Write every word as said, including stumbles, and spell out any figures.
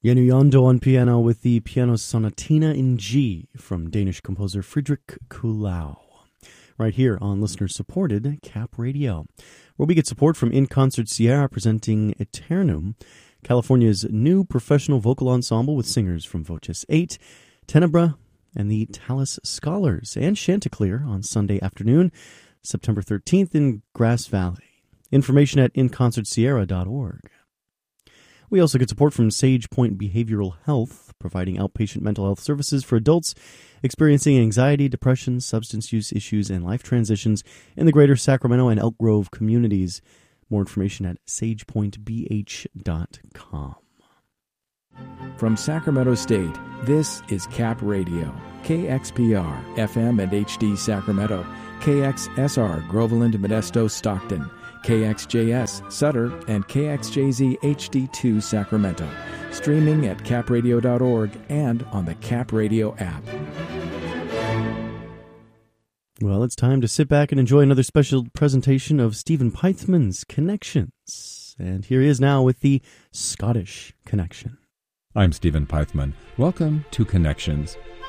Jenny Yondo on piano with the Piano Sonatina in G from Danish composer Friedrich Kuhlau. Right here on listener-supported Cap Radio, where we get support from In Concert Sierra presenting Eternum, California's new professional vocal ensemble with singers from Voces eight, Tenebra, and the Talus Scholars, and Chanticleer on Sunday afternoon, September thirteenth in Grass Valley. Information at in concert sierra dot org. We also get support from Sage Point Behavioral Health, providing outpatient mental health services for adults experiencing anxiety, depression, substance use issues, and life transitions in the greater Sacramento and Elk Grove communities. More information at sage point b h dot com. From Sacramento State, this is Cap Radio, K X P R, F M and H D Sacramento, K X S R, Groveland, Modesto, Stockton, K X J S, Sutter, and K X J Z H D two Sacramento. Streaming at cap radio dot org and on the Cap Radio app. Well, it's time to sit back and enjoy another special presentation of Stephen Peithman's Connections. And here he is now with the Scottish Connection. I'm Stephen Peithman. Welcome to Connections.